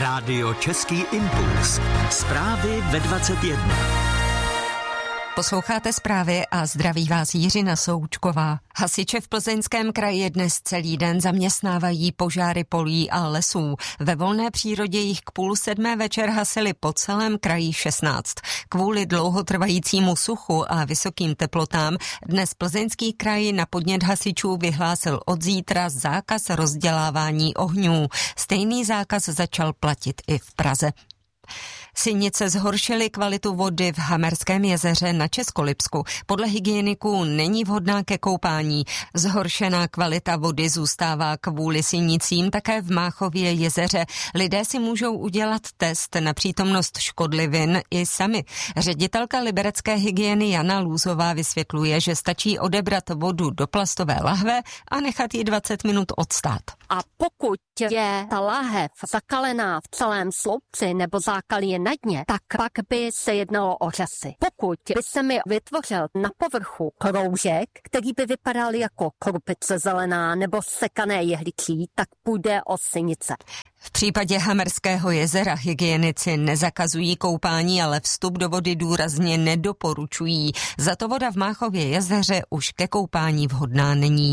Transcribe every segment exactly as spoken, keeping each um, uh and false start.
Rádio Český impuls. Zprávy ve dvacet jedna. Posloucháte zprávy a zdraví vás Jiřina Součková. Hasiče v Plzeňském kraji dnes celý den zaměstnávají požáry polí a lesů. Ve volné přírodě jich k půl sedmé večer hasili po celém kraji šestnáct. Kvůli dlouhotrvajícímu suchu a vysokým teplotám dnes Plzeňský kraj na podnět hasičů vyhlásil od zítra zákaz rozdělávání ohňů. Stejný zákaz začal platit i v Praze. Sinice zhoršily kvalitu vody v Hamerském jezeře na Českolipsku. Podle hygieniků není vhodná ke koupání. Zhoršená kvalita vody zůstává kvůli sinicím také v Máchově jezeře. Lidé si můžou udělat test na přítomnost škodlivin i sami. Ředitelka liberecké hygieny Jana Lůzová vysvětluje, že stačí odebrat vodu do plastové lahve a nechat ji dvacet minut odstát. A pokud je ta láhev zakalená v celém sloupci nebo zákalí je na dně, tak pak by se jednalo o řasy. Pokud by se mi vytvořil na povrchu kroužek, který by vypadal jako krupice zelená nebo sekané jehličí, tak půjde o sinice. V případě Hamerského jezera hygienici nezakazují koupání, ale vstup do vody důrazně nedoporučují. Za to voda v Máchově jezeře už ke koupání vhodná není.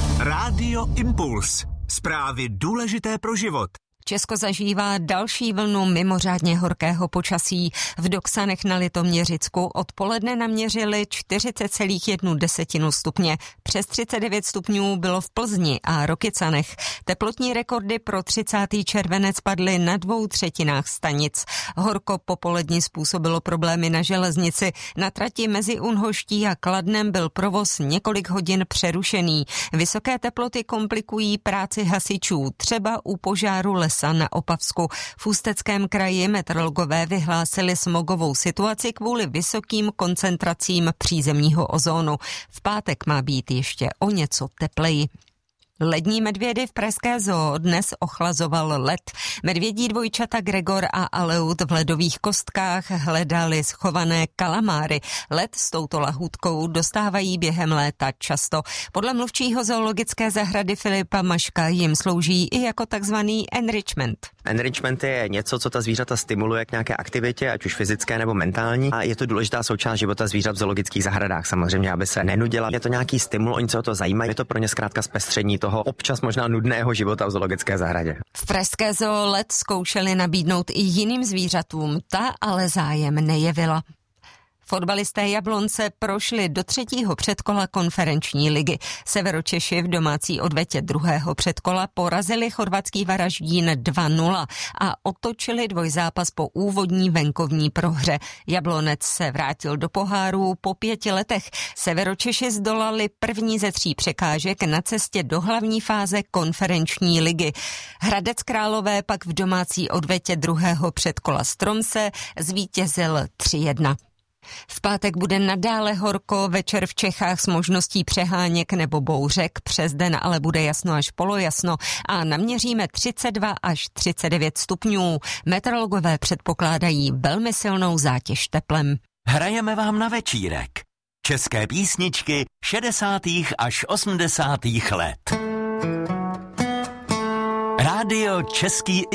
Rádio Impuls. Zprávy důležité pro život. Česko zažívá další vlnu mimořádně horkého počasí. V Doksanech na Litoměřicku odpoledne naměřili čtyřicet celá jedna stupně. Přes třicet devět stupňů bylo v Plzni a Rokycanech. Teplotní rekordy pro třicátý červenec padly na dvou třetinách stanic. Horko popolední způsobilo problémy na železnici. Na trati mezi Unhoští a Kladnem byl provoz několik hodin přerušený. Vysoké teploty komplikují práci hasičů, třeba u požáru lesa na Opavsku. V Ústeckém kraji meteorologové vyhlásili smogovou situaci kvůli vysokým koncentracím přízemního ozónu. V pátek má být ještě o něco tepleji. Lední medvědy v pražské zoo dnes ochlazoval led. Medvědí dvojčata Gregor a Aleut v ledových kostkách hledali schované kalamáry. Led s touto lahůdkou dostávají během léta často. Podle mluvčího zoologické zahrady Filipa Maška jim slouží i jako takzvaný enrichment. Enrichment je něco, co ta zvířata stimuluje k nějaké aktivitě, ať už fyzické nebo mentální, a je to důležitá součást života zvířat v zoologických zahradách, samozřejmě, aby se nenudila. Je to nějaký stimul, oni se o to zajímají, je to pro ně zkrátka zpestření toho občas možná nudného života v zoologické zahradě. V pražské zoo led zkoušeli nabídnout i jiným zvířatům, ta ale zájem nejevila. Fotbalisté Jablonce prošli do třetího předkola konferenční ligy. Severočeši v domácí odvetě druhého předkola porazili chorvatský Varaždín dva nula a otočili dvojzápas po úvodní venkovní prohře. Jablonec se vrátil do pohárů po pěti letech. Severočeši zdolali první ze tří překážek na cestě do hlavní fáze konferenční ligy. Hradec Králové pak v domácí odvetě druhého předkola s Tromsø zvítězil tři jedna. V pátek bude nadále horko, večer v Čechách s možností přeháněk nebo bouřek, přes den ale bude jasno až polojasno a naměříme třicet dva až třicet devět stupňů. Meteorologové předpokládají velmi silnou zátěž teplem. Hrajeme vám na večírek. České písničky šedesátých až osmdesátých let. Rádio Český